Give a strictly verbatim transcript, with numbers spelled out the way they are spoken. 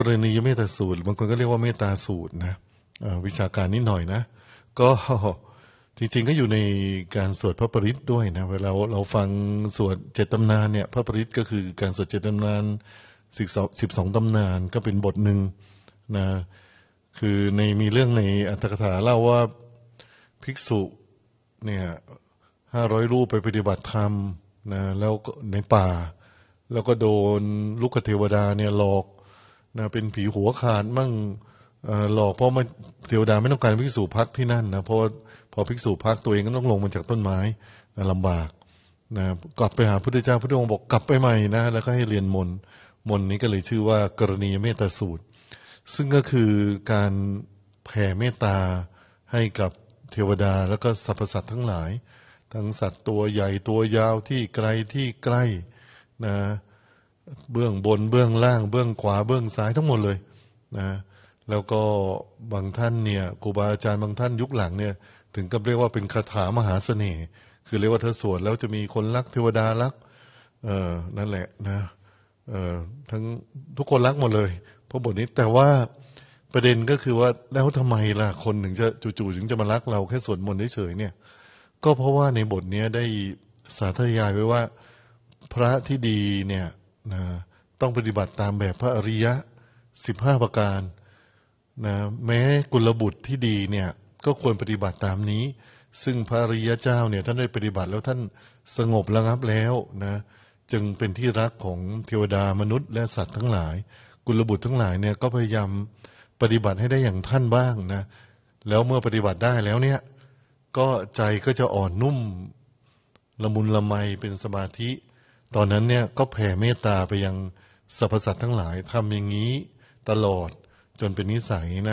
กรณียเมตตาสูตรบางคนก็เรียกว่าเมตตาสูตรนะวิชาการนิดหน่อยนะก็จริงๆก็อยู่ในการสวดพระปริตรด้วยนะเวลาเราฟังสวดเจ็ดตำนานเนี่ยพระปริตรก็คือการสวดเจ็ดตำนานสิบสองสิบสองตำนานก็เป็นบทหนึ่งนะคือในมีเรื่องในอัตถกถาเล่าว่าภิกษุเนี่ยห้าร้อยรูปไปปฏิบัติธรรมนะแล้วในป่าแล้วก็โดนลูกเทวดาเนี่ยหลอกนะเป็นผีหัวขาดมั่งหลอกเพราะมันเทวดาไม่ต้องการภิกษุพักที่นั่นนะเพราะพอภิกษุพักตัวเองก็ต้องลงมาจากต้นไม้นะลำบากนะกลับไปหาพระพุทธเจ้าพระพุทธองค์บอกกลับไปใหม่นะแล้วก็ให้เรียนมนต์มนต์นี้ก็เลยชื่อว่ากรณียเมตตาสูตรซึ่งก็คือการแผ่เมตตาให้กับเทวดาแล้วก็สรรพสัตว์ทั้งหลายทั้งสัตว์ตัวใหญ่ตัวยาวที่ไกลที่ใกล้นะเบื้องบนเบื้องล่างเบื้องขวาเบื้องซ้ายทั้งหมดเลยนะแล้วก็บางท่านเนี่ยครูบาอาจารย์บางท่านยุคหลังเนี่ยถึงกับเรียกว่าเป็นคาถามหาเสน่ห์คือเรียกว่าถ้าสวดแล้วจะมีคนรักเทวดารักเออนั่นแหละนะเออทั้งทุกคนรักหมดเลยเพราะบทนี้แต่ว่าประเด็นก็คือว่าแล้วทำไมล่ะคนถึงจะจู่ๆถึงจะมารักเราแค่สวดมนต์เฉยๆเนี่ยก็เพราะว่าในบทนี้ได้สาธยายไว้ว่าพระที่ดีเนี่ยนะต้องปฏิบัติตามแบบพระอริยะสิบห้าประการนะแม้กุลบุตรที่ดีเนี่ยก็ควรปฏิบัติตามนี้ซึ่งพระอริยเจ้าเนี่ยท่านได้ปฏิบัติแล้วท่านสงบระงับแล้วนะจึงเป็นที่รักของเทวดามนุษย์และสัตว์ทั้งหลายกุลบุตรทั้งหลายเนี่ยก็พยายามปฏิบัติให้ได้อย่างท่านบ้างนะแล้วเมื่อปฏิบัติได้แล้วเนี่ยก็ใจก็จะอ่อนนุ่มละมุนละไมเป็นสมาธิตอนนั้นเนี่ยก็แผ่เมตตาไปยังสรรพสัตว์ทั้งหลายทำอย่างนี้ตลอดจนเป็นนิสัยนะ